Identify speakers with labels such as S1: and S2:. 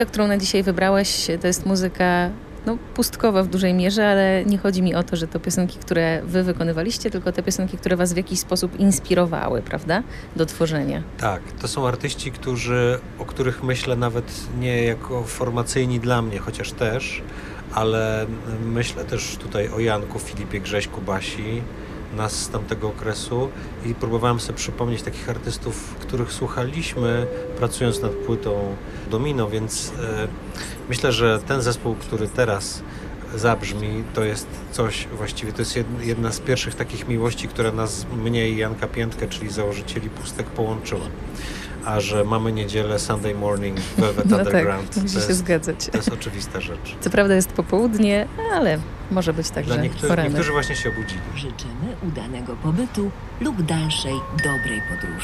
S1: Którą na dzisiaj wybrałeś, to jest muzyka pustkowa w dużej mierze, ale nie chodzi mi o to, że to piosenki, które wy wykonywaliście, tylko te piosenki, które was w jakiś sposób inspirowały, prawda? Do tworzenia.
S2: Tak, to są artyści, o których myślę nawet nie jako formacyjni dla mnie, chociaż też, ale myślę też tutaj o Janku, Filipie, Grześku, Basi, nas z tamtego okresu i próbowałem sobie przypomnieć takich artystów, których słuchaliśmy pracując nad płytą Domino, więc myślę, że ten zespół, który teraz zabrzmi, to jest coś właściwie, to jest jedna z pierwszych takich miłości, która mnie i Janka Piętkę, czyli założycieli Pustek, połączyła. A że mamy niedzielę, Sunday morning, Velvet Underground.
S1: Tak, musi się zgadzać.
S2: To jest oczywista rzecz.
S1: Co prawda jest popołudnie, ale może być także poranek.
S2: Niektórzy właśnie się obudzili.
S3: Życzymy udanego pobytu lub dalszej dobrej podróży.